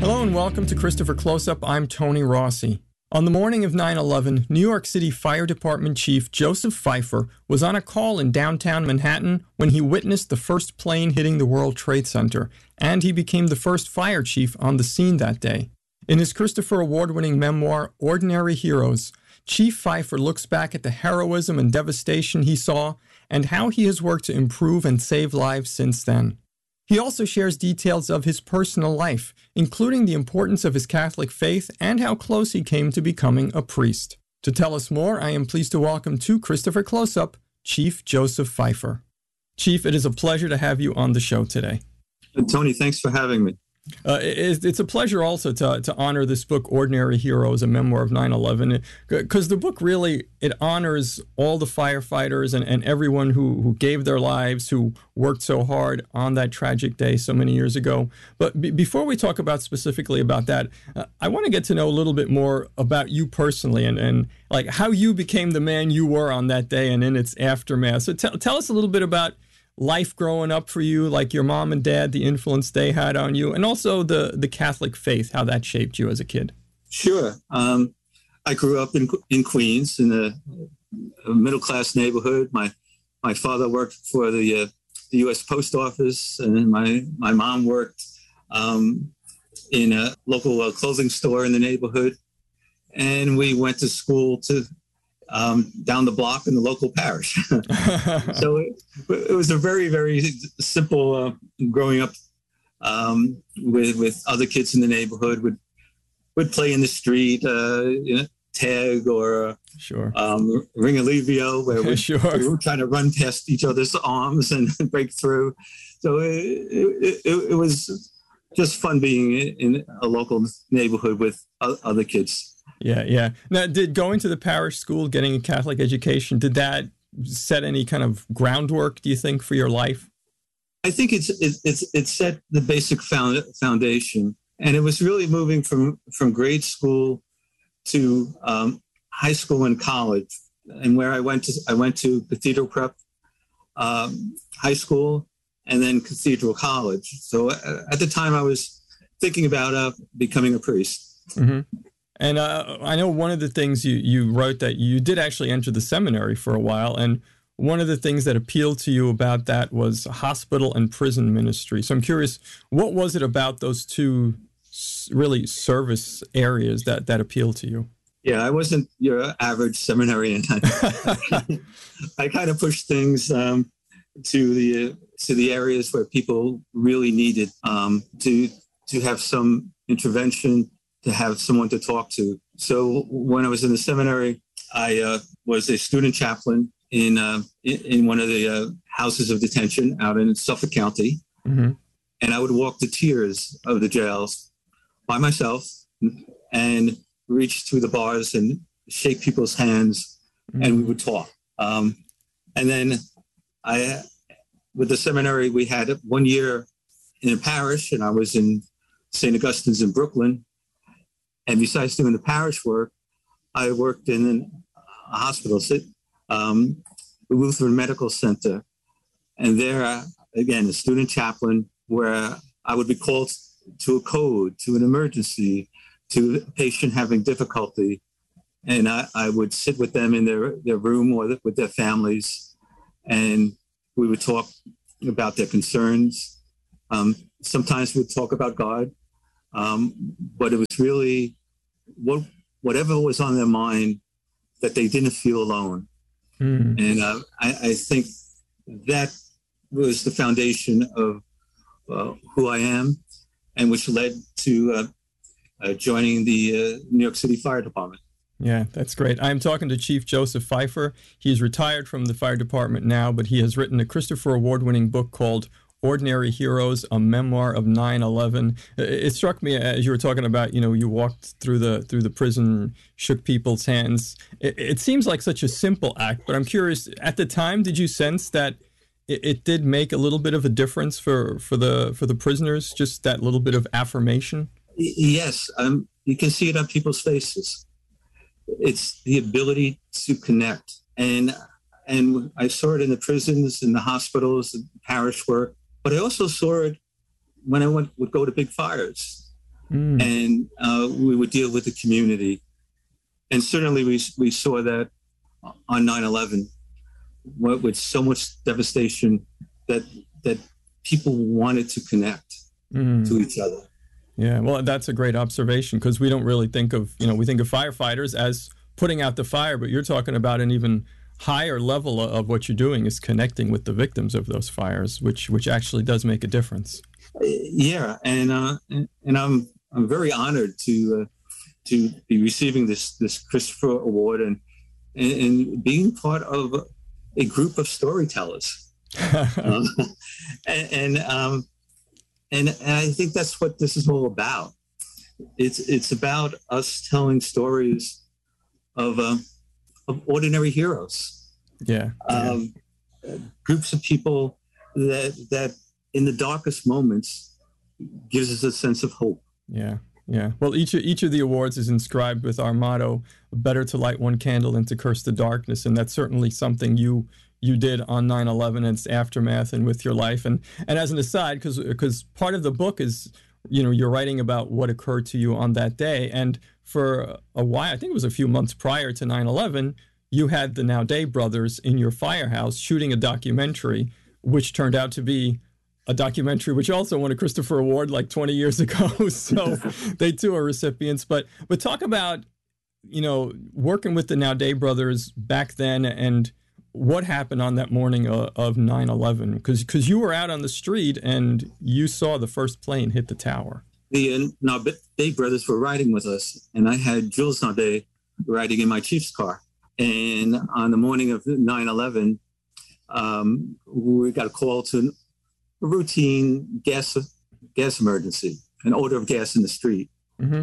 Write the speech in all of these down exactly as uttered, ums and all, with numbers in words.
Hello and welcome to Christopher Close-Up. I'm Tony Rossi. On the morning of nine eleven, New York City Fire Department Chief Joseph Pfeiffer was on a call in downtown Manhattan when he witnessed the first plane hitting the World Trade Center, and he became the first fire chief on the scene that day. In his Christopher Award-winning memoir, Ordinary Heroes, Chief Pfeiffer looks back at the heroism and devastation he saw and how he has worked to improve and save lives since then. He also shares details of his personal life, including the importance of his Catholic faith and how close he came to becoming a priest. To tell us more, I am pleased to welcome to Christopher Close-Up, Chief Joseph Pfeiffer. Chief, it is a pleasure to have you on the show today. And Tony, thanks for having me. Uh, it, it's a pleasure also to to honor this book, Ordinary Heroes, a memoir of nine eleven, because the book really, it honors all the firefighters and, and everyone who, who gave their lives, who worked so hard on that tragic day so many years ago. But b- before we talk about specifically about that, uh, I want to get to know a little bit more about you personally and, and like how you became the man you were on that day and in its aftermath. So t- tell us a little bit about life growing up for you, like your mom and dad, the influence they had on you, and also the, the Catholic faith, how that shaped you as a kid. Sure. Um, I grew up in in Queens in a, a middle-class neighborhood. My my father worked for the, uh, the U S Post Office, and my, my mom worked um, in a local uh, clothing store in the neighborhood. And we went to school to Um, down the block in the local parish. So it, it was a very, very simple uh, growing up um, with with other kids in the neighborhood. Would would play in the street, uh, you know, tag or uh, sure um, ring alivio, where we, sure. we were trying to run past each other's arms and break through. So it, it, it, it was just fun being in a local neighborhood with other kids. Yeah, yeah. Now, did going to the parish school, getting a Catholic education, did that set any kind of groundwork, do you think, for your life? I think it's it's it's it set the basic found, foundation, and it was really moving from from grade school to um, high school and college, and where I went to I went to Cathedral Prep um, High School, and then Cathedral College. So uh, at the time, I was thinking about uh, becoming a priest. Mm-hmm. And uh, I know one of the things you, you wrote that you did actually enter the seminary for a while. And one of the things that appealed to you about that was hospital and prison ministry. So I'm curious, what was it about those two really service areas that, that appealed to you? Yeah, I wasn't your average seminarian. I kind of pushed things um, to the to the areas where people really needed um, to to have some intervention, to have someone to talk to. So when I was in the seminary, I uh, was a student chaplain in uh, in, in one of the uh, houses of detention out in Suffolk County. Mm-hmm. And I would walk the tiers of the jails by myself and reach through the bars and shake people's hands, mm-hmm. and we would talk. Um, and then I, with the seminary, we had one year in a parish, and I was in Saint Augustine's in Brooklyn. And besides doing the parish work, I worked in a hospital, um, the Lutheran Medical Center. And there, uh, again, a student chaplain, where I would be called to a code, to an emergency, to a patient having difficulty. And I, I would sit with them in their, their room or with their families, and we would talk about their concerns. Um, sometimes we'd talk about God. Um, but it was really what, whatever was on their mind, that they didn't feel alone. Mm. And uh, I, I think that was the foundation of uh, who I am, and which led to uh, uh, joining the uh, New York City Fire Department. Yeah, that's great. I'm talking to Chief Joseph Pfeiffer. He's retired from the fire department now, but he has written a Christopher Award-winning book called Ordinary Heroes, a memoir of nine eleven. It struck me as you were talking about, you know, you walked through the through the prison, shook people's hands. It, it seems like such a simple act, but I'm curious, at the time, did you sense that it, it did make a little bit of a difference for, for the for the prisoners, just that little bit of affirmation? Yes, um, you can see it on people's faces. It's the ability to connect. And and I saw it in the prisons, in the hospitals, the parish work. But I also saw it when I went, would go to big fires. Mm. and uh, we would deal with the community. And certainly we, we saw that on nine eleven, with so much devastation, that that people wanted to connect Mm. to each other. Yeah, well, that's a great observation, because we don't really think of, you know, we think of firefighters as putting out the fire, but you're talking about an even higher level of what you're doing is connecting with the victims of those fires, which which actually does make a difference. Yeah, and uh, and I'm I'm very honored to uh, to be receiving this this Christopher Award and, and and being part of a group of storytellers, um, and and, um, and and I think that's what this is all about. It's it's about us telling stories of uh, of ordinary heroes, Yeah, yeah. um, groups of people that that in the darkest moments gives us a sense of hope. Yeah, yeah. Well, each of, each of the awards is inscribed with our motto, better to light one candle than to curse the darkness. And that's certainly something you you did on nine eleven and its aftermath and with your life. And and as an aside, because because part of the book is, you know, you're writing about what occurred to you on that day. And for a while, I think it was a few months prior to nine eleven, you had the Naudet brothers in your firehouse shooting a documentary, which turned out to be a documentary which also won a Christopher Award like twenty years ago. So they too are recipients. But but talk about, you know, working with the Naudet brothers back then and what happened on that morning of, of nine eleven, because because you were out on the street and you saw the first plane hit the tower. The uh, Naudet brothers were riding with us, and I had Jules Naudet riding in my chief's car. And on the morning of nine eleven, um, we got a call to a routine gas gas emergency, an odor of gas in the street. Mm-hmm.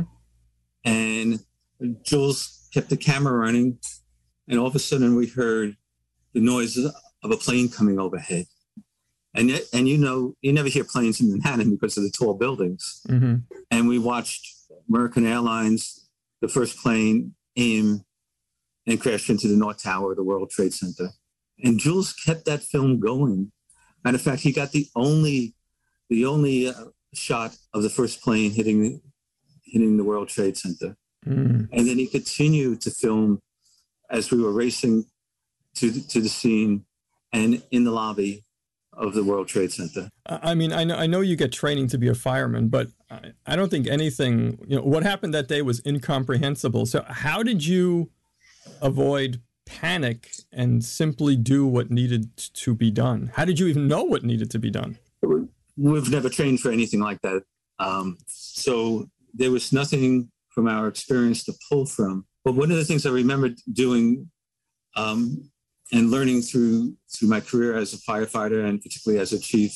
And Jules kept the camera running, and all of a sudden we heard the noise of a plane coming overhead. And and you know, you never hear planes in Manhattan because of the tall buildings. Mm-hmm. And we watched American Airlines, the first plane, aim and crash into the North Tower of the World Trade Center. And Jules kept that film going. Matter of fact, he got the only the only uh, shot of the first plane hitting hitting the World Trade Center. Mm. And then he continued to film as we were racing to the, to the scene and in the lobby of the World Trade Center. I mean, I know I know you get training to be a fireman, but I, I don't think anything, you know, what happened that day was incomprehensible. So how did you avoid panic and simply do what needed to be done? How did you even know what needed to be done? We've never trained for anything like that. Um, so there was nothing from our experience to pull from. But one of the things I remember doing um, and learning through through my career as a firefighter and particularly as a chief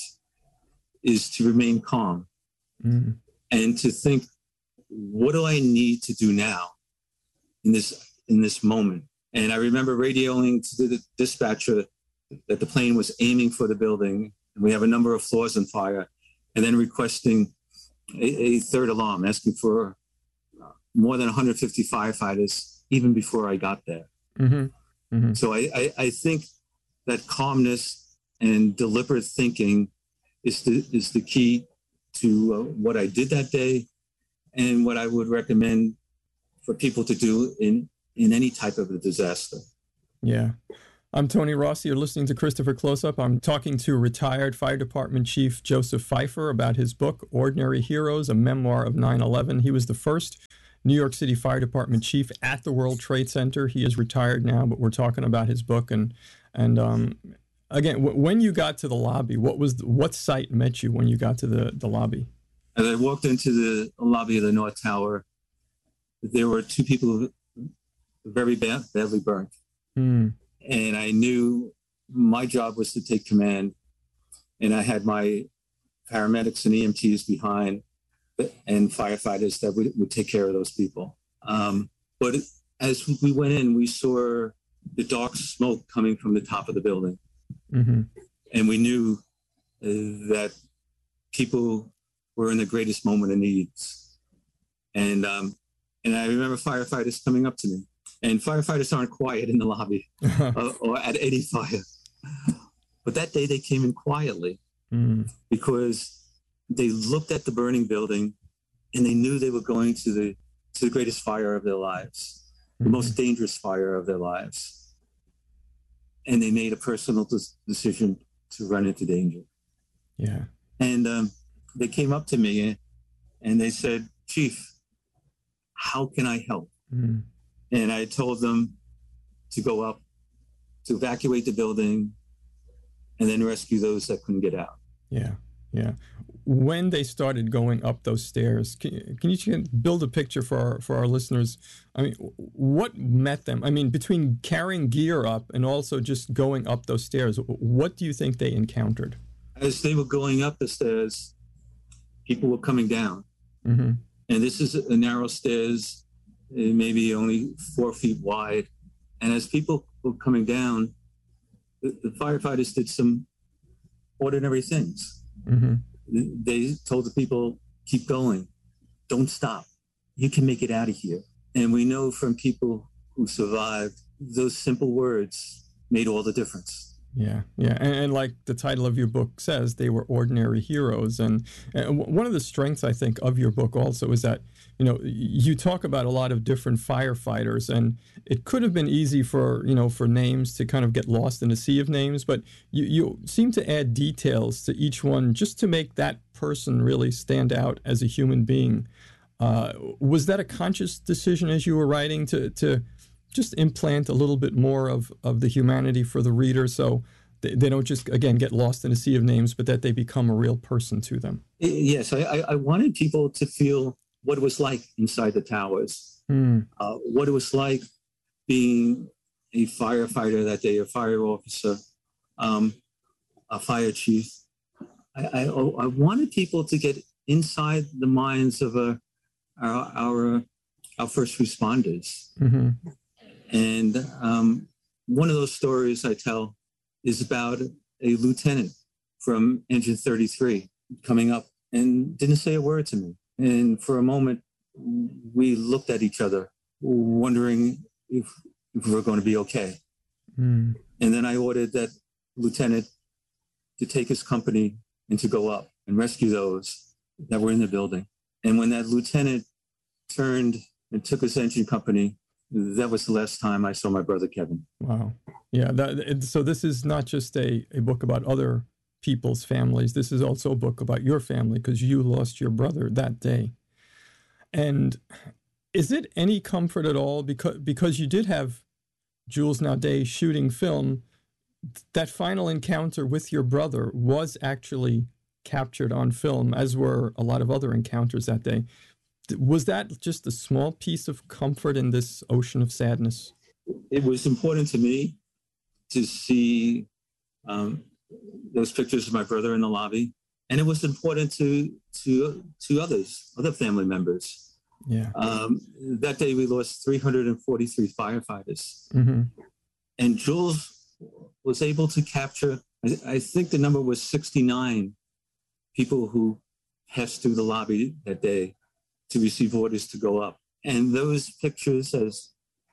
is to remain calm mm. and to think, what do I need to do now in this in this moment? And I remember radioing to the dispatcher that the plane was aiming for the building, and we have a number of floors on fire, and then requesting a, a third alarm, asking for more than one hundred fifty firefighters even before I got there. Mm-hmm. Mm-hmm. So I, I, I think that calmness and deliberate thinking is the, is the key to uh, what I did that day and what I would recommend for people to do in, in any type of a disaster. Yeah. I'm Tony Rossi. You're listening to Christopher Close-Up. I'm talking to retired Fire Department Chief Joseph Pfeifer about his book, Ordinary Heroes, a memoir of nine eleven. He was the first New York City Fire Department chief at the World Trade Center. He is retired now, but we're talking about his book. And and um, again, w- when you got to the lobby, what was the, what sight met you when you got to the, the lobby? As I walked into the lobby of the North Tower, there were two people very bad, badly burnt. Mm. And I knew my job was to take command. And I had my paramedics and E M Ts behind and firefighters that would, would take care of those people. Um, but as we went in, we saw the dark smoke coming from the top of the building. Mm-hmm. And we knew uh, that people were in the greatest moment of needs. And, um, and I remember firefighters coming up to me. And firefighters aren't quiet in the lobby uh, or at any fire. But that day they came in quietly mm. because they looked at the burning building and they knew they were going to the to the greatest fire of their lives, mm-hmm. the most dangerous fire of their lives. And they made a personal des- decision to run into danger. Yeah. And um, they came up to me and they said, Chief, how can I help? Mm. And I told them to go up, to evacuate the building, and then rescue those that couldn't get out. Yeah, yeah. When they started going up those stairs, can, can you build a picture for our, for our listeners? I mean, what met them? I mean, between carrying gear up and also just going up those stairs, what do you think they encountered? As they were going up the stairs, people were coming down. Mm-hmm. And this is a narrow stairs, maybe only four feet wide. And as people were coming down, the, the firefighters did some ordinary things. Mm-hmm. They told the people, keep going, don't stop. You can make it out of here. And we know from people who survived, those simple words made all the difference. Yeah, yeah. And, and like the title of your book says, they were ordinary heroes. And, and one of the strengths, I think, of your book also is that, you know, you talk about a lot of different firefighters, and it could have been easy for, you know, for names to kind of get lost in a sea of names, but you, you seem to add details to each one just to make that person really stand out as a human being. Uh, was that a conscious decision as you were writing to, to just implant a little bit more of, of the humanity for the reader so they, they don't just, again, get lost in a sea of names, but that they become a real person to them? Yes, I, I wanted people to feel what it was like inside the towers, mm. uh, what it was like being a firefighter that day, a fire officer, um, a fire chief. I, I, I wanted people to get inside the minds of a, our, our, our first responders. Mm-hmm. And um, one of those stories I tell is about a lieutenant from Engine thirty-three coming up and didn't say a word to me. And for a moment, we looked at each other, wondering if, if we were going to be okay. Mm. And then I ordered that lieutenant to take his company and to go up and rescue those that were in the building. And when that lieutenant turned and took his engine company, that was the last time I saw my brother Kevin. Wow. Yeah. That, so this is not just a, a book about other people's families. This is also a book about your family because you lost your brother that day. And is it any comfort at all, because because you did have Jules Naudet shooting film, that final encounter with your brother was actually captured on film, as were a lot of other encounters that day. Was that just a small piece of comfort in this ocean of sadness? It was important to me to see um, those pictures of my brother in the lobby. And it was important to to to others, other family members. Yeah. Um, that day we lost three hundred forty-three firefighters. Mm-hmm. And Jules was able to capture, I, I think the number was sixty-nine people who passed through the lobby that day to receive orders to go up. And those pictures has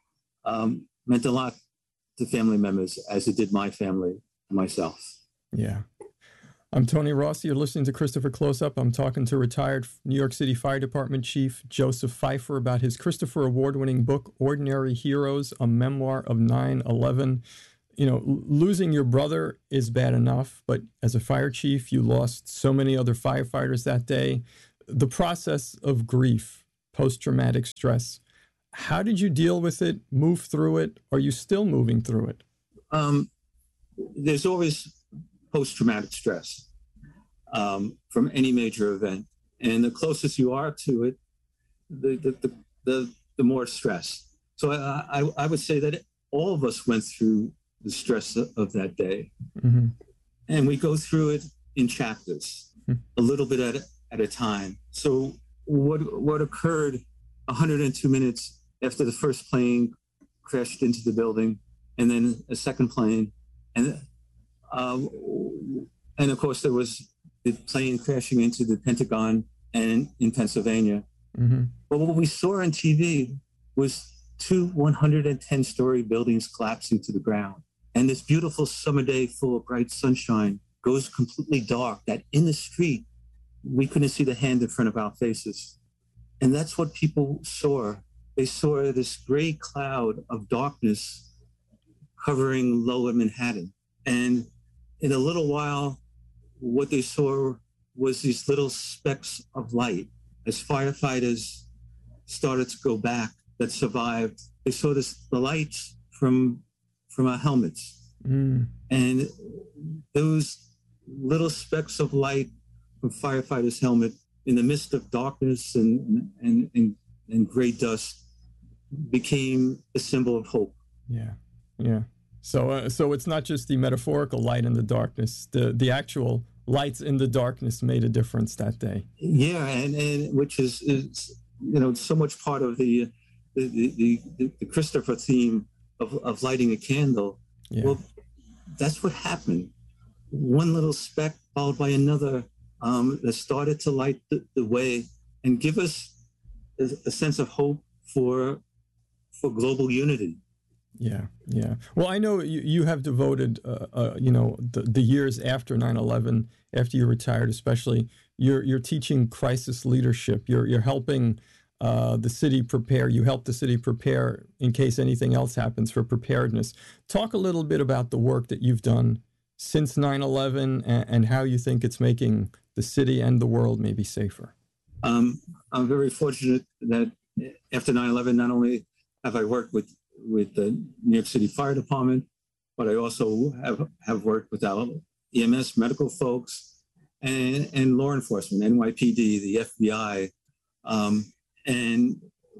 um, meant a lot to family members, as it did my family and myself. Yeah. I'm Tony Rossi. You're listening to Christopher Close-Up. I'm talking to retired New York City Fire Department Chief Joseph Pfeifer about his Christopher Award-winning book, Ordinary Heroes, a memoir of nine eleven. You know, losing your brother is bad enough, but as a fire chief, you lost so many other firefighters that day. The process of grief, post-traumatic stress, how did you deal with it, move through it? Are you still moving through it? Um, there's always post-traumatic stress um, from any major event. And the closest you are to it, the the the, the, the more stress. So I, I, I would say that all of us went through the stress of, of that day. Mm-hmm. And we go through it in chapters, mm-hmm. a little bit at a, at a time. So what what occurred one hundred two minutes after the first plane crashed into the building, and then a second plane, and um, and of course there was the plane crashing into the Pentagon and in Pennsylvania. Mm-hmm. But what we saw on T V was two one hundred ten story buildings collapsing to the ground. And this beautiful summer day full of bright sunshine goes completely dark, that in the street, we couldn't see the hand in front of our faces. And that's what people saw. They saw this gray cloud of darkness covering lower Manhattan. And in a little while, what they saw was these little specks of light. As firefighters started to go back that survived, they saw this the lights from from our helmets. Mm. And those little specks of light from firefighters' helmet in the midst of darkness and and, and, and gray dust became a symbol of hope. Yeah, yeah. So uh, so it's not just the metaphorical light in the darkness. The the actual lights in the darkness made a difference that day. Yeah, and, and which is, is you know so much part of the the the, the, the Christopher theme of, of lighting a candle. Yeah. Well, that's what happened. One little speck followed by another um, that started to light the, the way and give us a, a sense of hope for for global unity. Yeah, yeah. Well, I know you, you have devoted, uh, uh, you know, the, the years after nine eleven, after you retired especially, you're you're teaching crisis leadership. You're you're helping uh, the city prepare. You help the city prepare in case anything else happens, for preparedness. Talk a little bit about the work that you've done since nine eleven and, and how you think it's making the city and the world maybe safer. Um, I'm very fortunate that after nine eleven, not only have I worked with with the New York City Fire Department, but I also have, have worked with our E M S medical folks and, and law enforcement, N Y P D, the F B I. Um, and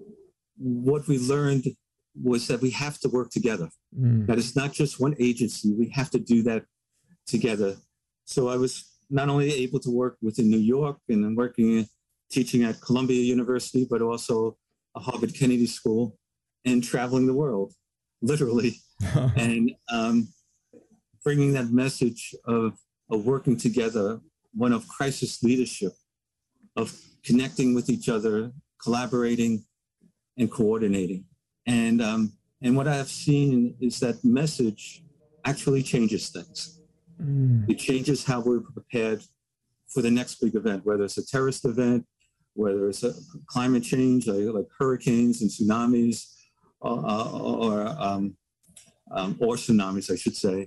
what we learned was that we have to work together. Mm. That it's not just one agency. We have to do that together. So I was not only able to work within New York and I'm working, teaching at Columbia University, but also a Harvard Kennedy School, and traveling the world, literally, and um, bringing that message of, of working together, one of crisis leadership, of connecting with each other, collaborating, and coordinating. And um, and what I have seen is that message actually changes things. Mm. It changes how we're prepared for the next big event, whether it's a terrorist event, whether it's a climate change, like, like hurricanes and tsunamis, Uh, or um, um, or tsunamis, I should say,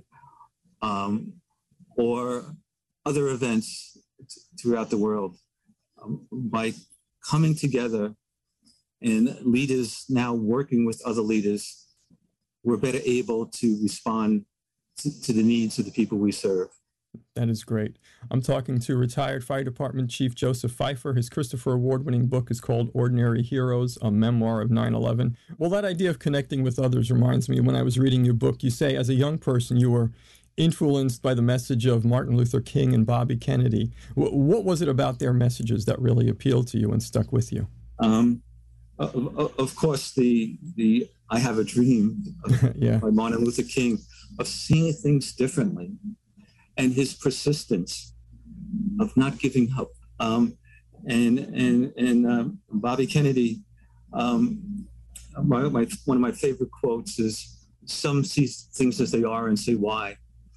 um, or other events t- throughout the world. Um, by coming together and leaders now working with other leaders, we're better able to respond to, to the needs of the people we serve. That is great. I'm talking to retired Fire Department Chief Joseph Pfeifer. His Christopher Award-winning book is called Ordinary Heroes, a memoir of nine eleven. Well, that idea of connecting with others reminds me, when I was reading your book, you say as a young person you were influenced by the message of Martin Luther King and Bobby Kennedy. W- what was it about their messages that really appealed to you and stuck with you? Um, of, of course, the the I Have a Dream of, yeah. by Martin Luther King, of seeing things differently, and his persistence of not giving up. Um, and and and um, Bobby Kennedy, um, my, my, one of my favorite quotes is, "Some see things as they are and say why.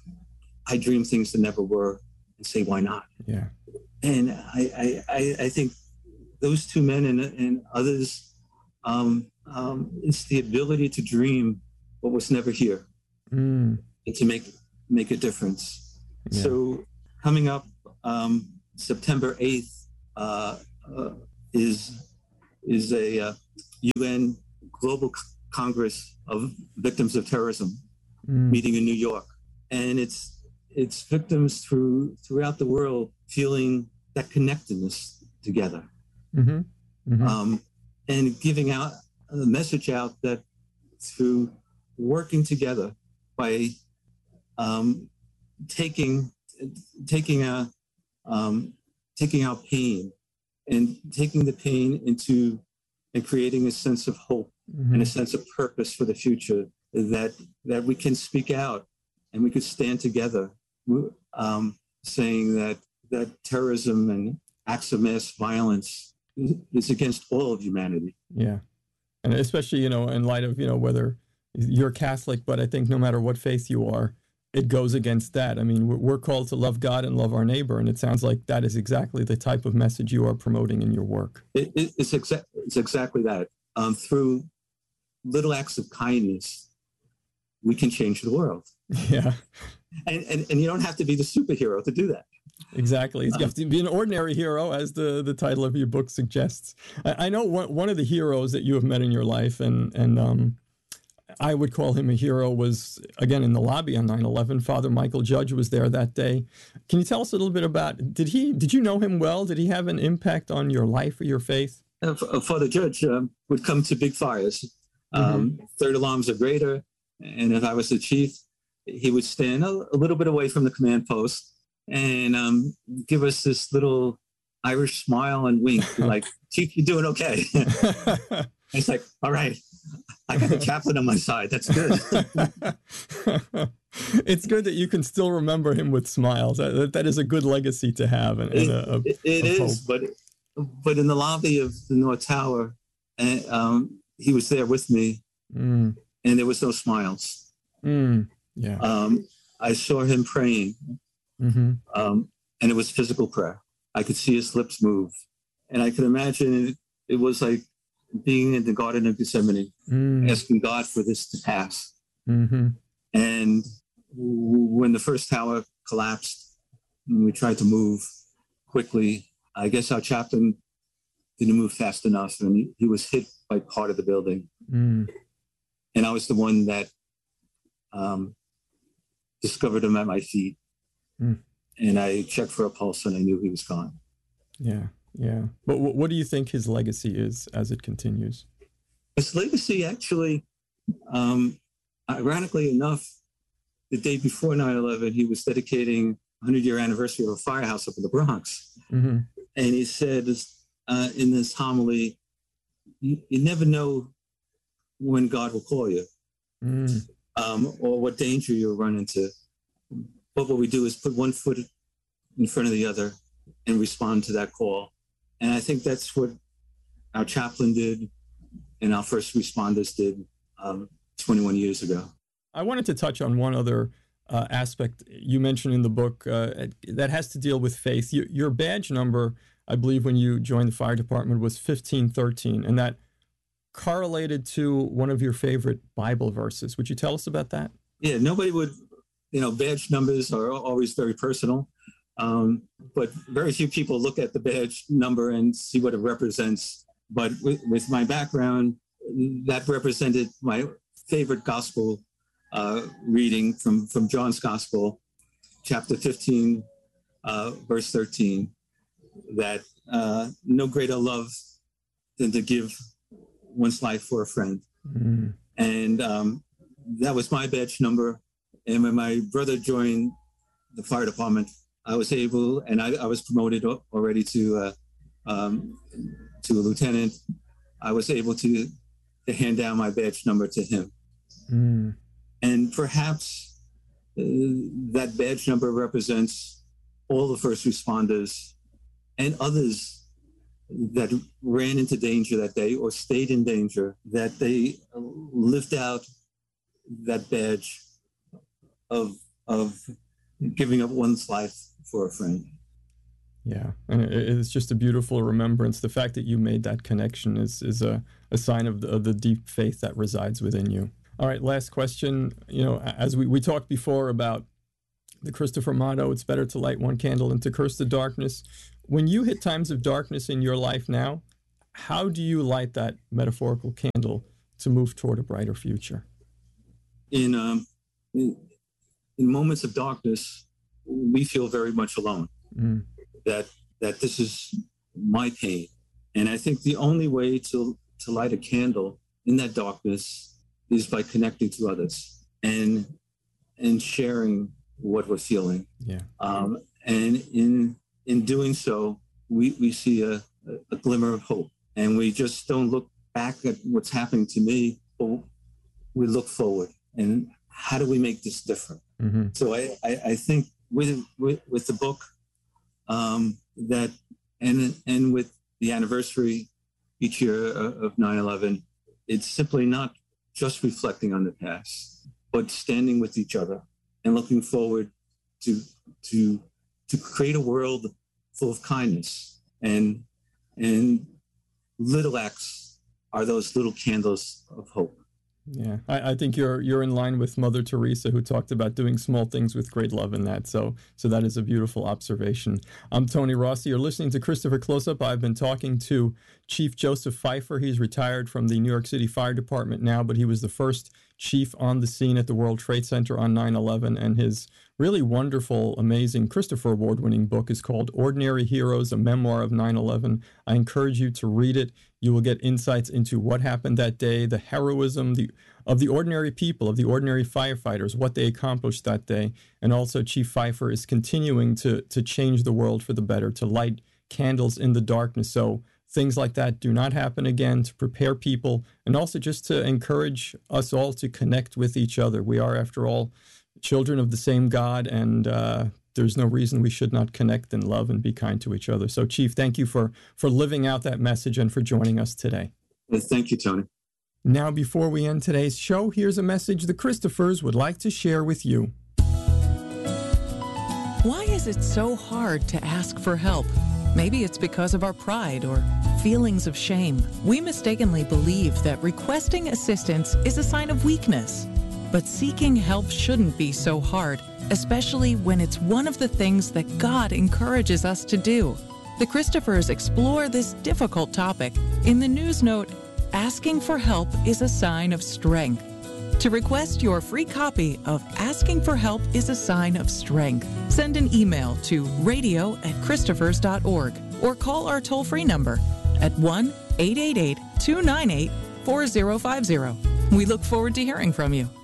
I dream things that never were and say why not." Yeah. And I I, I think those two men and, and others, um, um, it's the ability to dream what was never here mm. and to make make a difference. Yeah. So coming up um, September eighth uh, uh, is is a uh, U N Global Congress of Victims of Terrorism mm. meeting in New York, and it's it's victims through throughout the world feeling that connectedness together, mm-hmm. Mm-hmm. Um, and giving out a message out that through working together by um, taking taking a um, taking out pain and taking the pain into and creating a sense of hope mm-hmm. and a sense of purpose for the future, that that we can speak out and we could stand together, um, saying that that terrorism and acts of mass violence is against all of humanity. Yeah, and especially, you know, in light of, you know, whether you're Catholic, but I think no matter what faith you are, it goes against that. I mean, we're, we're called to love God and love our neighbor, and it sounds like that is exactly the type of message you are promoting in your work. It, it, it's, exa- it's exactly that. Um, through little acts of kindness, we can change the world. Yeah. And, and, and you don't have to be the superhero to do that. Exactly. You have to be an ordinary hero, as the, the title of your book suggests. I, I know one, one of the heroes that you have met in your life, and, and um, I would call him a hero, was, again, in the lobby on nine eleven. Father Michael Judge was there that day. Can you tell us a little bit about, did he, did you know him well? Did he have an impact on your life or your faith? Uh, Father Judge um, would come to big fires. Um, mm-hmm. Third alarms or greater. And if I was the chief, he would stand a, a little bit away from the command post and um, give us this little Irish smile and wink, like, Chief, you doing okay? It's like, all right, I got the chaplain on my side. That's good. It's good that you can still remember him with smiles. That, that is a good legacy to have. And, and a, a, it it is, hope. but but in the lobby of the North Tower, and, um, he was there with me, mm. and there was no smiles. Mm. Yeah. Um, I saw him praying, mm-hmm. um, and it was physical prayer. I could see his lips move, and I could imagine it, it was like being in the Garden of Gethsemane, mm. asking God for this to pass. Mm-hmm. And w- when the first tower collapsed, and we tried to move quickly, I guess our chaplain didn't move fast enough, and he, he was hit by part of the building. Mm. And I was the one that um, discovered him at my feet. Mm. And I checked for a pulse, and I knew he was gone. Yeah, yeah. But w- what do you think his legacy is as it continues? His legacy, actually, um, ironically enough, the day before nine eleven, he was dedicating a hundred-year anniversary of a firehouse up in the Bronx. Mm-hmm. And he said uh, in this homily, you, you never know when God will call you, mm. um, or what danger you'll run into. But what we do is put one foot in front of the other and respond to that call. And I think that's what our chaplain did and our first responders did um, twenty-one years ago. I wanted to touch on one other uh, aspect you mentioned in the book uh, that has to deal with faith. You, your badge number, I believe, when you joined the fire department was fifteen thirteen, and that correlated to one of your favorite Bible verses. Would you tell us about that? Yeah, nobody would, you know, badge numbers are always very personal, um, but very few people look at the badge number and see what it represents. But with, with my background, that represented my favorite gospel uh, reading from, from John's Gospel, chapter fifteen, uh, verse thirteen, that uh, no greater love than to give one's life for a friend. Mm. And um, that was my badge number. And when my brother joined the fire department, I was able, and I, I was promoted already to uh, um, to a lieutenant. I was able to, to hand down my badge number to him. Mm. And perhaps uh, that badge number represents all the first responders and others that ran into danger that day or stayed in danger, that they lived out that badge of of giving up one's life for a friend. Yeah, and it's just a beautiful remembrance. The fact that you made that connection is is a, a sign of the, of the deep faith that resides within you. All right, last question. You know, as we, we talked before about the Christopher motto, it's better to light one candle than to curse the darkness. When you hit times of darkness in your life now, how do you light that metaphorical candle to move toward a brighter future? In um, in, in moments of darkness, we feel very much alone. Mm. That that this is my pain, and I think the only way to to light a candle in that darkness is by connecting to others and and sharing what we're feeling. Yeah. Um, and in in doing so, we we see a, a glimmer of hope, and we just don't look back at what's happening to me, but we look forward. And how do we make this different? Mm-hmm. So I, I, I think with, with with the book, um, that and and with the anniversary each year of nine eleven, it's simply not just reflecting on the past, but standing with each other and looking forward to to to create a world full of kindness. And and little acts are those little candles of hope. Yeah, I, I think you're you're in line with Mother Teresa, who talked about doing small things with great love in that. So so that is a beautiful observation. I'm Tony Rossi. You're listening to Christopher Close-Up. I've been talking to Chief Joseph Pfeiffer. He's retired from the New York City Fire Department now, but he was the first chief on the scene at the World Trade Center on nine eleven, and his really wonderful, amazing Christopher Award-winning book is called Ordinary Heroes, a Memoir of nine eleven. I encourage you to read it. You will get insights into what happened that day, the heroism the, of the ordinary people, of the ordinary firefighters, what they accomplished that day. And also Chief Pfeiffer is continuing to, to change the world for the better, to light candles in the darkness. So things like that do not happen again, to prepare people, and also just to encourage us all to connect with each other. We are, after all, children of the same God, and uh, there's no reason we should not connect and love and be kind to each other. So, Chief, thank you for, for living out that message and for joining us today. Well, thank you, Tony. Now, before we end today's show, here's a message the Christophers would like to share with you. Why is it so hard to ask for help? Maybe it's because of our pride or feelings of shame. We mistakenly believe that requesting assistance is a sign of weakness. But seeking help shouldn't be so hard, especially when it's one of the things that God encourages us to do. The Christophers explore this difficult topic in the news note, Asking for Help is a Sign of Strength. To request your free copy of Asking for Help is a Sign of Strength, send an email to radio at christophers dot org or call our toll-free number at one eight eight eight, two nine eight, four zero five zero. We look forward to hearing from you.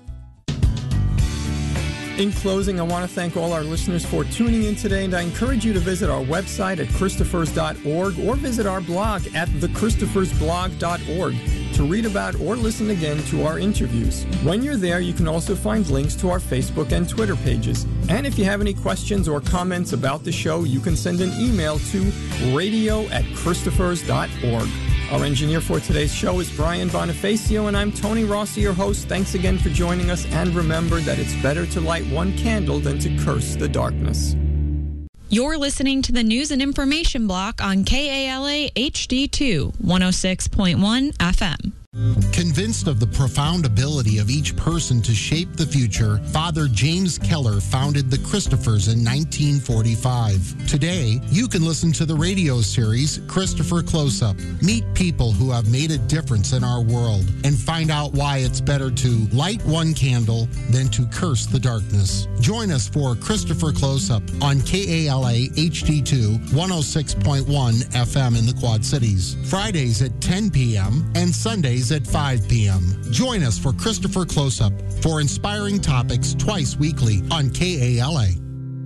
In closing, I want to thank all our listeners for tuning in today, and I encourage you to visit our website at christophers dot org or visit our blog at the christophers blog dot org to read about or listen again to our interviews. When you're there, you can also find links to our Facebook and Twitter pages. And if you have any questions or comments about the show, you can send an email to radio at christophers dot org. Our engineer for today's show is Brian Bonifacio, and I'm Tony Rossi, your host. Thanks again for joining us, and remember that it's better to light one candle than to curse the darkness. You're listening to the News and Information Block on K A L A H D two, one oh six point one F M. Convinced of the profound ability of each person to shape the future, Father James Keller founded the Christophers in nineteen forty-five. Today, you can listen to the radio series Christopher Close-Up. Meet people who have made a difference in our world and find out why it's better to light one candle than to curse the darkness. Join us for Christopher Close-Up on K A L A H D two, one oh six point one F M in the Quad Cities. Fridays at ten p.m. and Sundays at five p.m. Join us for Christopher Close-Up for inspiring topics twice weekly on K A L A.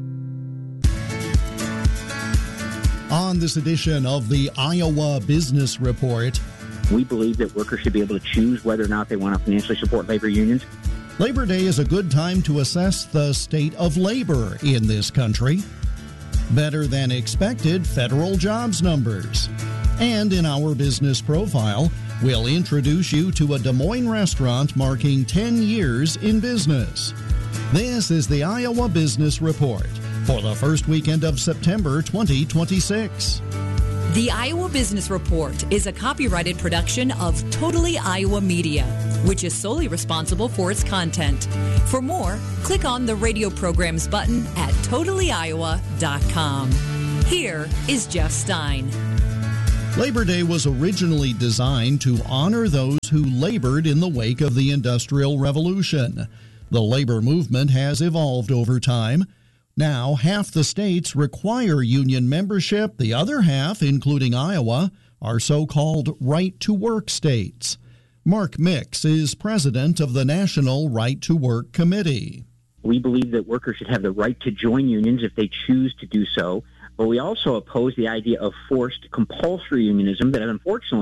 On this edition of the Iowa Business Report, we believe that workers should be able to choose whether or not they want to financially support labor unions. Labor Day is a good time to assess the state of labor in this country. Better than expected federal jobs numbers. And in our business profile, we'll introduce you to a Des Moines restaurant marking ten years in business. This is the Iowa Business Report for the first weekend of September twenty twenty-six. The Iowa Business Report is a copyrighted production of Totally Iowa Media, which is solely responsible for its content. For more, click on the radio programs button at totally iowa dot com. Here is Jeff Stein. Labor Day was originally designed to honor those who labored in the wake of the Industrial Revolution. The labor movement has evolved over time. Now, half the states require union membership. The other half, including Iowa, are so-called right-to-work states. Mark Mix is president of the National Right-to-Work Committee. We believe that workers should have the right to join unions if they choose to do so. But we also oppose the idea of forced compulsory unionism that unfortunately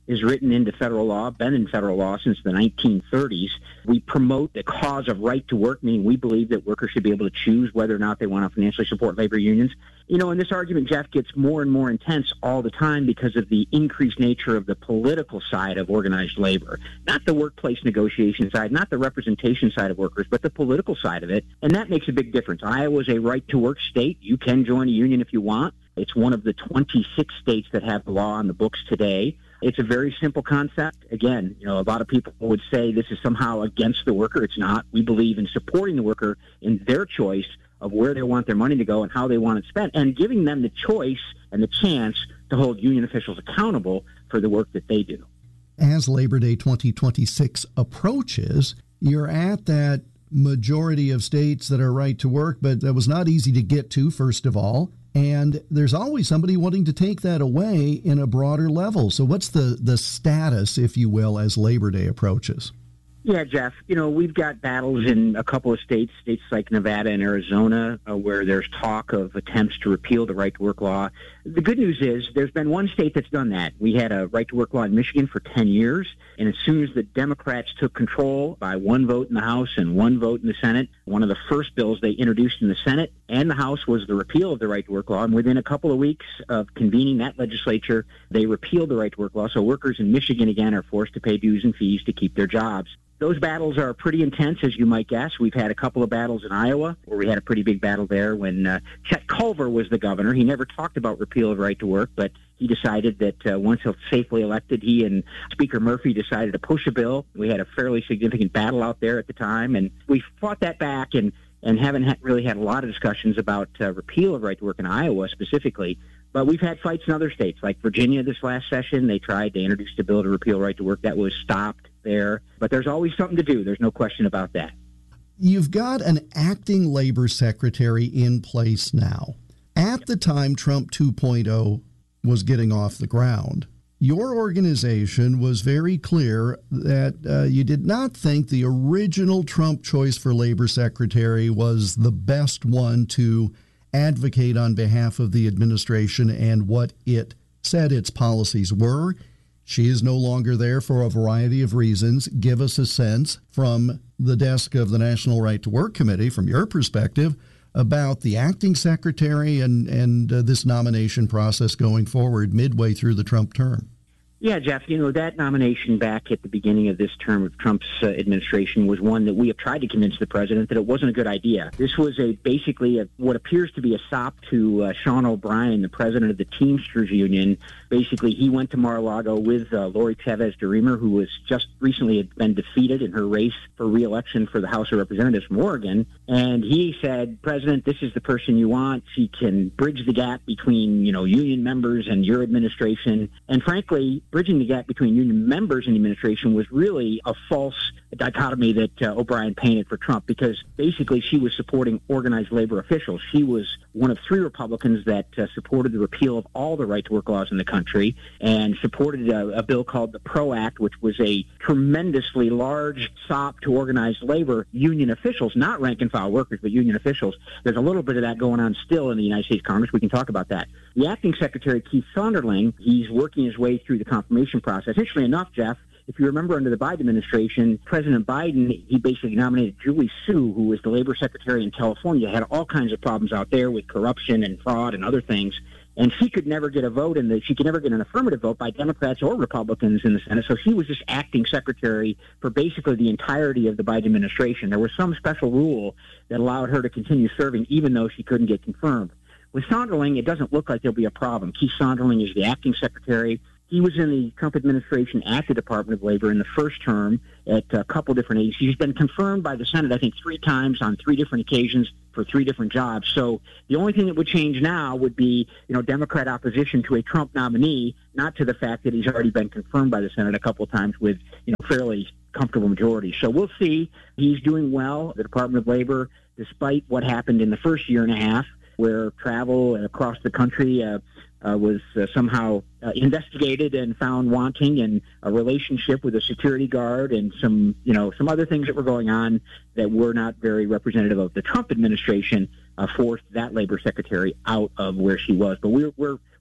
is written into federal law, been in federal law since the nineteen thirties. We promote the cause of right to work, meaning we believe that workers should be able to choose whether or not they want to financially support labor unions. You know, and this argument, Jeff, gets more and more intense all the time because of the increased nature of the political side of organized labor. Not the workplace negotiation side, not the representation side of workers, but the political side of it. And that makes a big difference. Iowa is a right-to-work state. You can join a union if you want. It's one of the twenty-six states that have the law on the books today. It's a very simple concept. Again, you know, a lot of people would say this is somehow against the worker. It's not. We believe in supporting the worker in their choice of where they want their money to go and how they want it spent, and giving them the choice and the chance to hold union officials accountable for the work that they do. As Labor Day twenty twenty-six approaches, you're at that majority of states that are right to work, but that was not easy to get to, first of all. And there's always somebody wanting to take that away in a broader level. So what's the, the status, if you will, as Labor Day approaches? Yeah, Jeff, you know, we've got battles in a couple of states, states like Nevada and Arizona, uh, where there's talk of attempts to repeal the right-to-work law. The good news is there's been one state that's done that. We had a right-to-work law in Michigan for ten years, and as soon as the Democrats took control by one vote in the House and one vote in the Senate, one of the first bills they introduced in the Senate and the House was the repeal of the right-to-work law. And within a couple of weeks of convening that legislature, they repealed the right-to-work law. So workers in Michigan, again, are forced to pay dues and fees to keep their jobs. Those battles are pretty intense, as you might guess. We've had a couple of battles in Iowa, where we had a pretty big battle there when uh, Chet Culver was the governor. He never talked about repeal of right to work, but he decided that uh, once he was safely elected, he and Speaker Murphy decided to push a bill. We had a fairly significant battle out there at the time, and we fought that back and, and haven't ha- really had a lot of discussions about uh, repeal of right to work in Iowa specifically. But we've had fights in other states, like Virginia this last session. They tried to introduce a bill to repeal right to work. That was stopped there. But there's always something to do. There's no question about that. You've got an acting labor secretary in place now. At the time Trump two point oh was getting off the ground, your organization was very clear that uh, you did not think the original Trump choice for labor secretary was the best one to advocate on behalf of the administration and what it said its policies were. She is no longer there for a variety of reasons. Give us a sense from the desk of the National Right to Work Committee, from your perspective, about the acting secretary and, and uh, this nomination process going forward midway through the Trump term. Yeah, Jeff, you know, that nomination back at the beginning of this term of Trump's uh, administration was one that we have tried to convince the president that it wasn't a good idea. This was a basically a, what appears to be a sop to uh, Sean O'Brien, the president of the Teamsters Union. Basically, he went to Mar-a-Lago with uh, Lori Chavez DeRemer, who was just recently had been defeated in her race for re-election for the House of Representatives from Oregon. And he said, President, this is the person you want. She can bridge the gap between, you know, union members and your administration. And frankly, bridging the gap between union members and the administration was really a false dichotomy that uh, O'Brien painted for Trump, because basically she was supporting organized labor officials. She was one of three Republicans that uh, supported the repeal of all the right-to-work laws in the country and supported a, a bill called the PRO Act, which was a tremendously large sop to organized labor union officials, not rank-and-file workers, but union officials. There's a little bit of that going on still in the United States Congress. We can talk about that. The acting secretary, Keith Sonderling, he's working his way through the confirmation process. Interestingly enough, Jeff, if you remember under the Biden administration, President Biden, he basically nominated Julie Su, who was the labor secretary in California, had all kinds of problems out there with corruption and fraud and other things. And she could never get a vote in the, she could never get an affirmative vote by Democrats or Republicans in the Senate. So she was just acting secretary for basically the entirety of the Biden administration. There was some special rule that allowed her to continue serving even though she couldn't get confirmed. With Sonderling, it doesn't look like there'll be a problem. Keith Sonderling is the acting secretary. He was in the Trump administration at the Department of Labor in the first term at a couple different agencies. He's been confirmed by the Senate, I think, three times on three different occasions for three different jobs. So the only thing that would change now would be, you know, Democrat opposition to a Trump nominee, not to the fact that he's already been confirmed by the Senate a couple of times with, you know, fairly comfortable majority. So we'll see. He's doing well. The Department of Labor, despite what happened in the first year and a half, where travel across the country uh, uh, was uh, somehow uh, investigated and found wanting, and a relationship with a security guard and some, you know, some other things that were going on that were not very representative of the Trump administration, uh, forced that labor secretary out of where she was. But we're we're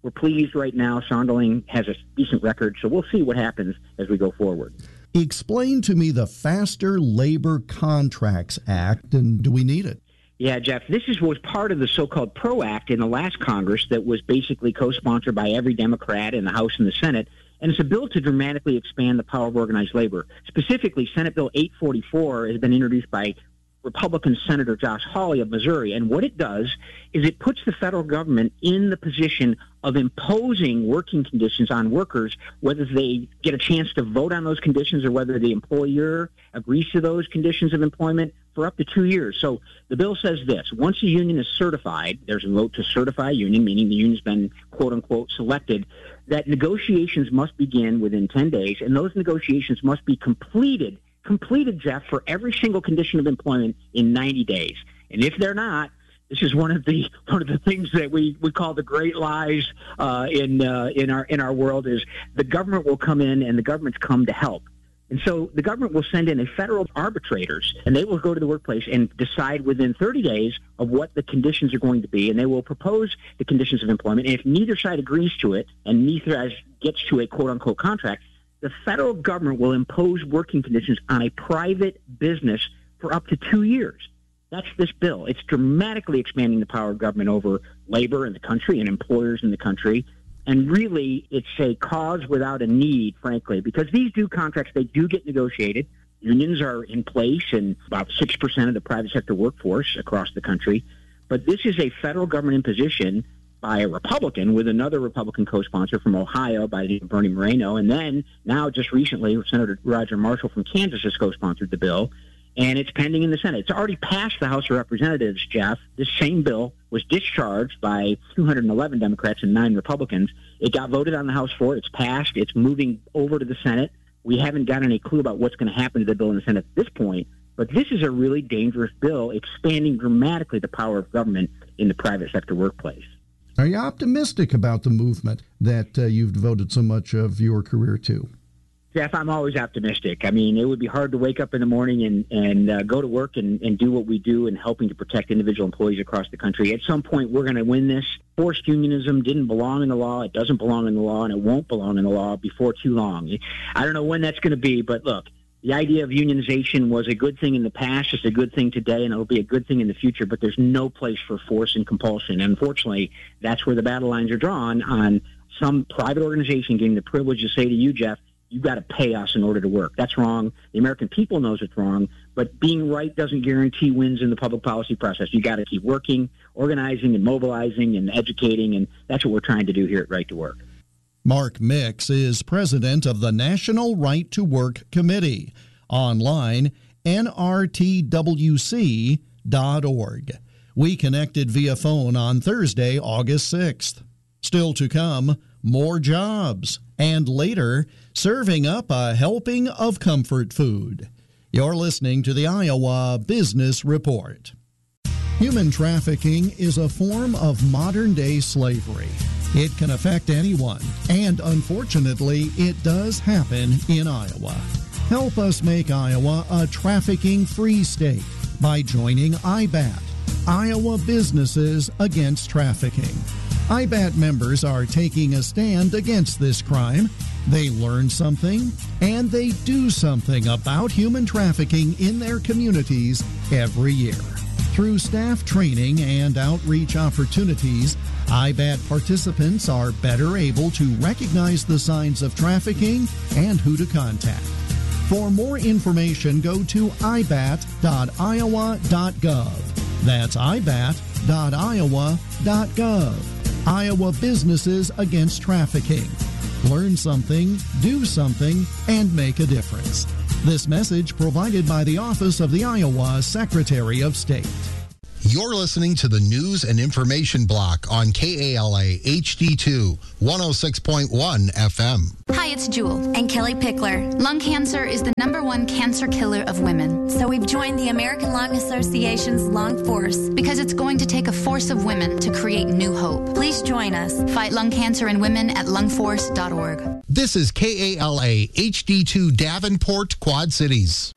we're pleased right now. Sonderling has a decent record, so we'll see what happens as we go forward. Explain to me the Faster Labor Contracts Act, and do we need it? Yeah, Jeff, this is was part of the so-called PRO Act in the last Congress that was basically co-sponsored by every Democrat in the House and the Senate. And it's a bill to dramatically expand the power of organized labor. Specifically, Senate Bill eight forty-four has been introduced by Republican Senator Josh Hawley of Missouri. And what it does is it puts the federal government in the position of imposing working conditions on workers, whether they get a chance to vote on those conditions or whether the employer agrees to those conditions of employment for up to two years. So the bill says this: once a union is certified, there's a vote to certify a union, meaning the union's been, quote unquote, selected, that negotiations must begin within ten days, and those negotiations must be completed, completed, Jeff, for every single condition of employment in ninety days. And if they're not, this is one of the one of the things that we, we call the great lies uh, in uh, in our in our world is the government will come in and the government's come to help. And so the government will send in a federal arbitrators, and they will go to the workplace and decide within thirty days of what the conditions are going to be, and they will propose the conditions of employment. And if neither side agrees to it and neither side gets to a quote-unquote contract, the federal government will impose working conditions on a private business for up to two years. That's this bill. It's dramatically expanding the power of government over labor in the country and employers in the country. And really, it's a cause without a need, frankly, because these do contracts, they do get negotiated. Unions are in place in about six percent of the private sector workforce across the country. But this is a federal government imposition by a Republican with another Republican co-sponsor from Ohio by the name of Bernie Moreno. And then now just recently, Senator Roger Marshall from Kansas has co-sponsored the bill. And it's pending in the Senate. It's already passed the House of Representatives, Jeff. This same bill was discharged by two hundred eleven Democrats and nine Republicans. It got voted on the House floor. It's passed. It's moving over to the Senate. We haven't got any clue about what's going to happen to the bill in the Senate at this point. But this is a really dangerous bill, expanding dramatically the power of government in the private sector workplace. Are you optimistic about the movement that uh, you've devoted so much of your career to? Jeff, I'm always optimistic. I mean, it would be hard to wake up in the morning and, and uh, go to work and, and do what we do in helping to protect individual employees across the country. At some point, we're going to win this. Forced unionism didn't belong in the law. It doesn't belong in the law, and it won't belong in the law before too long. I don't know when that's going to be, but look, the idea of unionization was a good thing in the past. It's a good thing today, and it'll be a good thing in the future, but there's no place for force and compulsion. And unfortunately, that's where the battle lines are drawn on some private organization getting the privilege to say to you, Jeff, you've got to pay us in order to work. That's wrong. The American people knows it's wrong, but being right doesn't guarantee wins in the public policy process. You got to keep working, organizing, and mobilizing, and educating, and that's what we're trying to do here at Right to Work. Mark Mix is president of the National Right to Work Committee. Online, N R T W C dot org. We connected via phone on Thursday, August sixth. Still to come, more jobs, and later, serving up a helping of comfort food. You're listening to the Iowa Business Report. Human trafficking is a form of modern-day slavery. It can affect anyone, and unfortunately, it does happen in Iowa. Help us make Iowa a trafficking-free state by joining I B A T, Iowa Businesses Against Trafficking. I B A T members are taking a stand against this crime. They learn something, and they do something about human trafficking in their communities every year. Through staff training and outreach opportunities, I B A T participants are better able to recognize the signs of trafficking and who to contact. For more information, go to I B A T dot iowa dot gov. That's I B A T dot iowa dot gov. Iowa Businesses Against Trafficking. Learn something, do something, and make a difference. This message provided by the Office of the Iowa Secretary of State. You're listening to the News and Information Block on K A L A H D two, one oh six point one F M. Hi, it's Jewel and Kelly Pickler. Lung cancer is the number one cancer killer of women. So we've joined the American Lung Association's Lung Force because it's going to take a force of women to create new hope. Please join us. Fight lung cancer in women at lung force dot org. This is K A L A H D two Davenport, Quad Cities.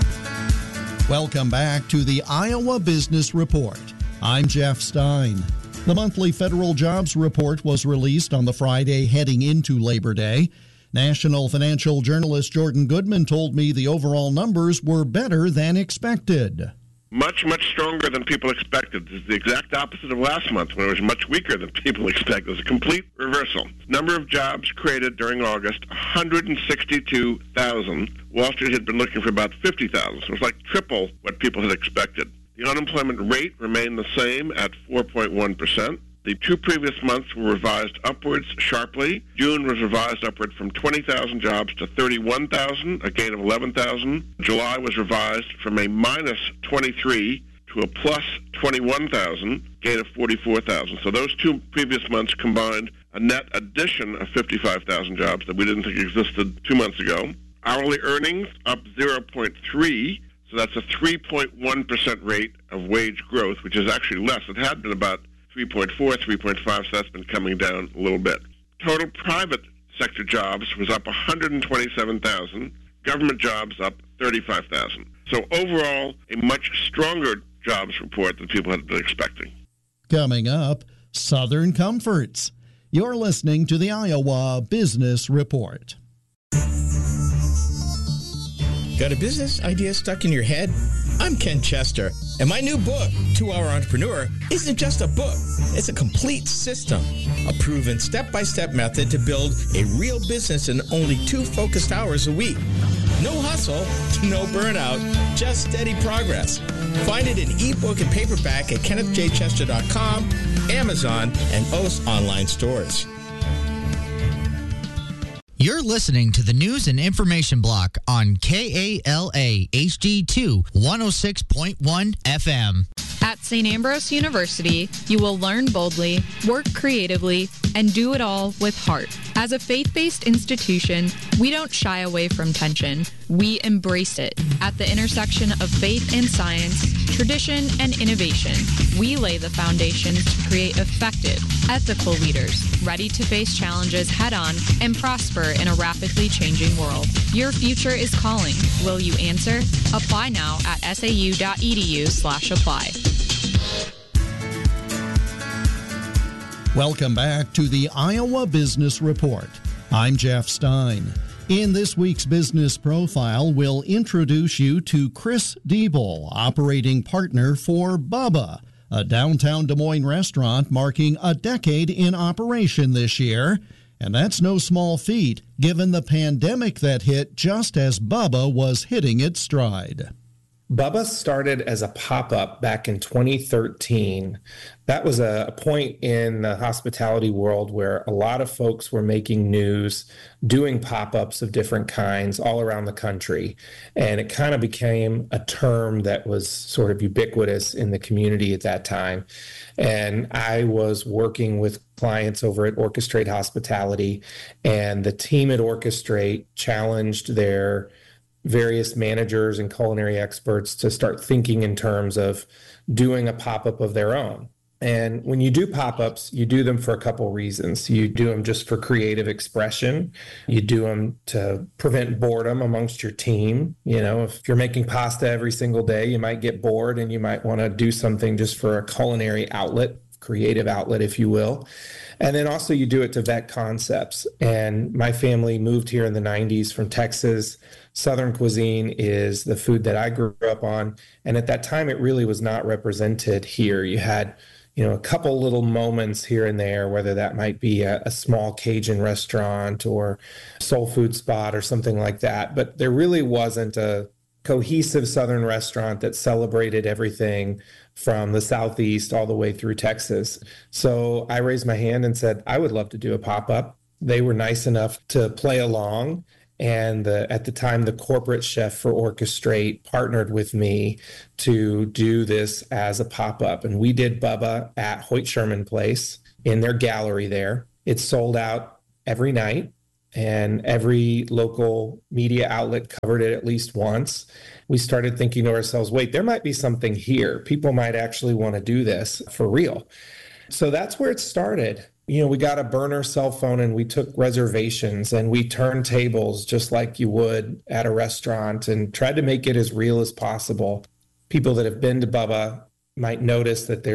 Welcome back to the Iowa Business Report. I'm Jeff Stein. The monthly federal jobs report was released on the Friday heading into Labor Day. National financial journalist Jordan Goodman told me the overall numbers were better than expected. Much, much stronger than people expected. It's the exact opposite of last month when it was much weaker than people expected. It was a complete reversal. Number of jobs created during August, one hundred sixty-two thousand. Wall Street had been looking for about fifty thousand, so it was like triple what people had expected. The unemployment rate remained the same at four point one percent. The two previous months were revised upwards sharply. June was revised upward from twenty thousand jobs to thirty-one thousand, a gain of eleven thousand. July was revised from a minus twenty-three to a plus twenty-one thousand, gain of forty-four thousand. So those two previous months combined a net addition of fifty-five thousand jobs that we didn't think existed two months ago. Hourly earnings up zero point three. So that's a three point one percent rate of wage growth, which is actually less. It had been about three point four, three point five, so that's been coming down a little bit. Total private sector jobs was up one hundred twenty-seven thousand, government jobs up thirty-five thousand. So overall, a much stronger jobs report than people had been expecting. Coming up, Southern Comforts. You're listening to the Iowa Business Report. Got a business idea stuck in your head? I'm Ken Chester, and my new book, two hour Entrepreneur, isn't just a book. It's a complete system, a proven step-by-step method to build a real business in only two focused hours a week. No hustle, no burnout, just steady progress. Find it in ebook and paperback at kenneth j chester dot com, Amazon, and most online stores. You're listening to the News and Information Block on K A L A H D two one oh six point one F M. At Saint Ambrose University, you will learn boldly, work creatively, and do it all with heart. As a faith-based institution, we don't shy away from tension. We embrace it. At the intersection of faith and science, tradition and innovation, we lay the foundations to create effective, ethical leaders, ready to face challenges head-on and prosper in a rapidly changing world. Your future is calling. Will you answer? Apply now at s a u dot e d u slash apply. Welcome back to the Iowa Business Report. I'm Jeff Stein. In this week's Business Profile, we'll introduce you to Chris Diebel, operating partner for Bubba, a downtown Des Moines restaurant marking a decade in operation this year. And that's no small feat, given the pandemic that hit just as Bubba was hitting its stride. Bubba started as a pop-up back in twenty thirteen. That was a point in the hospitality world where a lot of folks were making news, doing pop-ups of different kinds all around the country. And it kind of became a term that was sort of ubiquitous in the community at that time. And I was working with clients over at Orchestrate Hospitality, and the team at Orchestrate challenged their various managers and culinary experts to start thinking in terms of doing a pop-up of their own. And when you do pop-ups, you do them for a couple reasons. You do them just for creative expression. You do them to prevent boredom amongst your team. You know, if you're making pasta every single day, you might get bored and you might want to do something just for a culinary outlet, creative outlet, if you will. And then also you do it to vet concepts. And my family moved here in the nineties from Texas. Southern cuisine is the food that I grew up on. And at that time, it really was not represented here. You had, you know, a couple little moments here and there, whether that might be a, a small Cajun restaurant or soul food spot or something like that. But there really wasn't a cohesive Southern restaurant that celebrated everything from the Southeast all the way through Texas. So I raised my hand and said, I would love to do a pop-up. They were nice enough to play along. And the, at the time, the corporate chef for Orchestrate partnered with me to do this as a pop-up. And we did Bubba at Hoyt Sherman Place in their gallery there. It sold out every night, and every local media outlet covered it at least once. We started thinking to ourselves, wait, there might be something here. People might actually want to do this for real. So that's where it started. You know, we got a burner cell phone and we took reservations and we turned tables just like you would at a restaurant and tried to make it as real as possible. People that have been to Bubba might notice that there's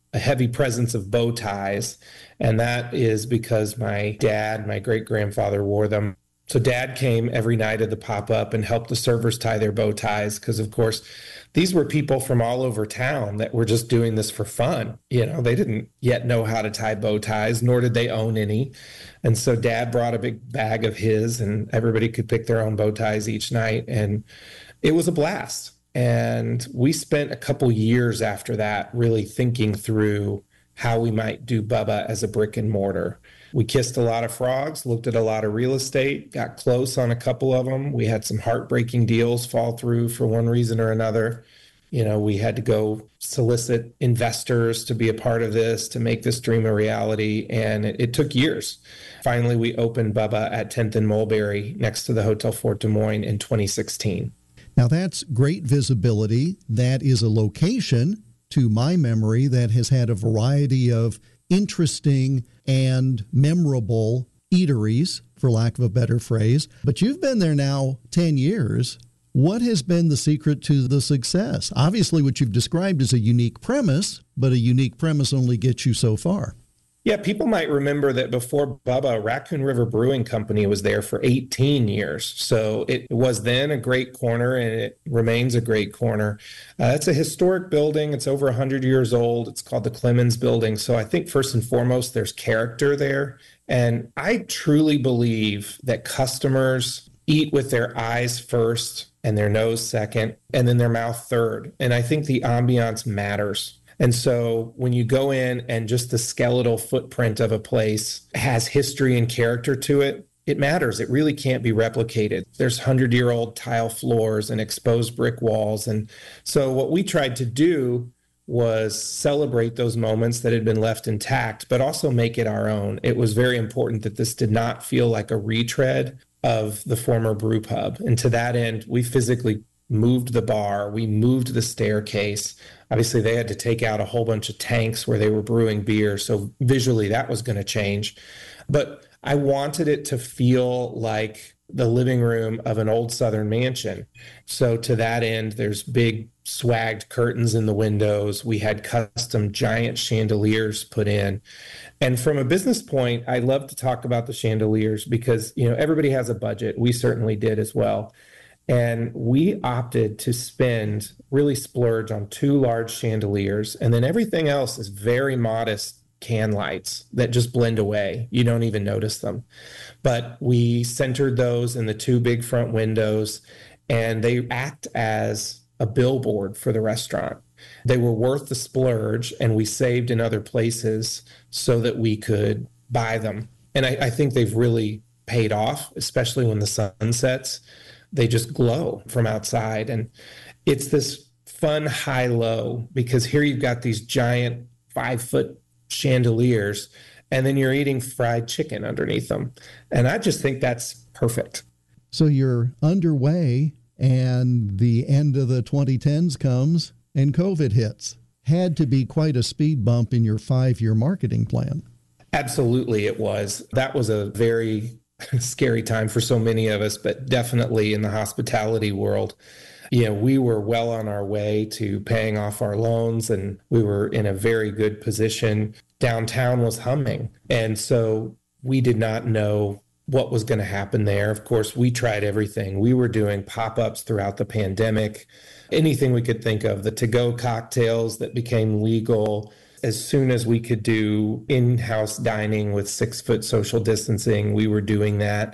a heavy presence of bow ties. And that is because my dad, my great-grandfather wore them. So Dad came every night of the pop-up and helped the servers tie their bow ties because, of course, these were people from all over town that were just doing this for fun. You know, they didn't yet know how to tie bow ties, nor did they own any. And so Dad brought a big bag of his, and everybody could pick their own bow ties each night. And it was a blast. And we spent a couple years after that really thinking through how we might do Bubba as a brick and mortar. We kissed a lot of frogs, looked at a lot of real estate, got close on a couple of them. We had some heartbreaking deals fall through for one reason or another. You know, we had to go solicit investors to be a part of this, to make this dream a reality. And it, it took years. Finally, we opened Bubba at tenth and Mulberry next to the Hotel Fort Des Moines in twenty sixteen. Now, that's great visibility. That is a location, to my memory, that has had a variety of interesting and memorable eateries, for lack of a better phrase. But you've been there now ten years. What has been the secret to the success? Obviously, what you've described is a unique premise, but a unique premise only gets you so far. Yeah, people might remember that before Bubba, Raccoon River Brewing Company was there for eighteen years. So it was then a great corner, and it remains a great corner. Uh, it's a historic building. It's over one hundred years old. It's called the Clemens Building. So I think first and foremost, there's character there. And I truly believe that customers eat with their eyes first and their nose second, and then their mouth third. And I think the ambiance matters. And so when you go in and just the skeletal footprint of a place has history and character to it, it matters. It really can't be replicated. There's hundred-year-old tile floors and exposed brick walls. And so what we tried to do was celebrate those moments that had been left intact, but also make it our own. It was very important that this did not feel like a retread of the former brew pub. And to that end, we physically moved the bar, we moved the staircase. Obviously, they had to take out a whole bunch of tanks where they were brewing beer. So visually, that was going to change. But I wanted it to feel like the living room of an old Southern mansion. So to that end, there's big swagged curtains in the windows. We had custom giant chandeliers put in. And from a business point, I love to talk about the chandeliers because, you know, everybody has a budget. We certainly did as well. And we opted to spend, really splurge on two large chandeliers. And then everything else is very modest can lights that just blend away. You don't even notice them. But we centered those in the two big front windows, and they act as a billboard for the restaurant. They were worth the splurge, and we saved in other places so that we could buy them. And I, I think they've really paid off, especially when the sun sets. They just glow from outside. And it's this fun high-low because here you've got these giant five-foot chandeliers, and then you're eating fried chicken underneath them. And I just think that's perfect. So you're underway, and the end of the twenty tens comes, and COVID hits. Had to be quite a speed bump in your five-year marketing plan. Absolutely, it was. That was a very scary time for so many of us, but definitely in the hospitality world. You know, we were well on our way to paying off our loans, and we were in a very good position. Downtown was humming. And so we did not know what was going to happen there. Of course, we tried everything. We were doing pop-ups throughout the pandemic, anything we could think of, the to-go cocktails that became legal. As soon as we could do in-house dining with six-foot social distancing, we were doing that.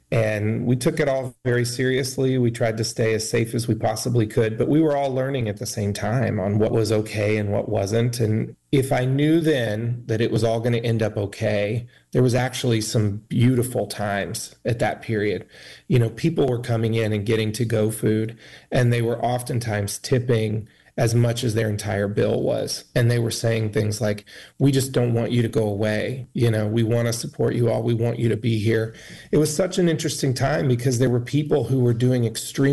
And we took it all very seriously. We tried to stay as safe as we possibly could, but we were all learning at the same time on what was okay and what wasn't. And if I knew then that it was all going to end up okay, there was actually some beautiful times at that period. You know, people were coming in and getting to-go food, and they were oftentimes tipping as much as their entire bill was. And they were saying things like, we just don't want you to go away. You know, we want to support you all. We want you to be here. It was such an interesting time because there were people who were doing extreme